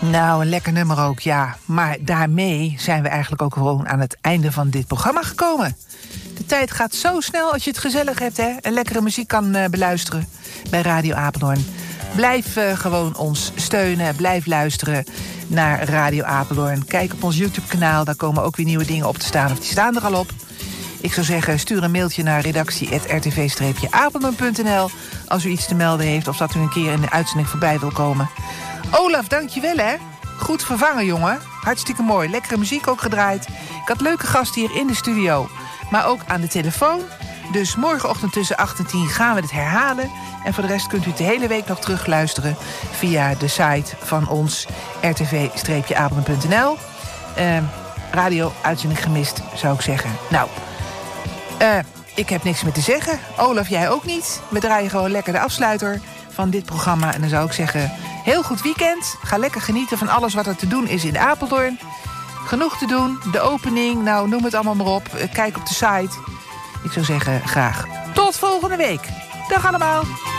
Nou, een lekker nummer ook, ja. Maar daarmee zijn we eigenlijk ook gewoon aan het einde van dit programma gekomen. De tijd gaat zo snel als je het gezellig hebt, hè? En lekkere muziek kan beluisteren bij Radio Apeldoorn. Blijf gewoon ons steunen, blijf luisteren naar Radio Apeldoorn. Kijk op ons YouTube-kanaal, daar komen ook weer nieuwe dingen op te staan. Of die staan er al op. Ik zou zeggen, stuur een mailtje naar redactie@rtv-apeldoorn.nl... als u iets te melden heeft of dat u een keer in de uitzending voorbij wil komen. Olaf, dankjewel, hè. Goed vervangen, jongen. Hartstikke mooi. Lekkere muziek ook gedraaid. Ik had leuke gasten hier in de studio, maar ook aan de telefoon. Dus morgenochtend tussen 8 en 10 gaan we het herhalen. En voor de rest kunt u het de hele week nog terugluisteren via de site van ons, rtv-apeldoorn.nl. Radio-uitzending gemist, zou ik zeggen. Nou, ik heb niks meer te zeggen. Olaf, jij ook niet. We draaien gewoon lekker de afsluiter van dit programma. En dan zou ik zeggen, heel goed weekend. Ga lekker genieten van alles wat er te doen is in Apeldoorn. Genoeg te doen. De opening, nou, noem het allemaal maar op. Kijk op de site. Ik zou zeggen, graag tot volgende week. Dag allemaal.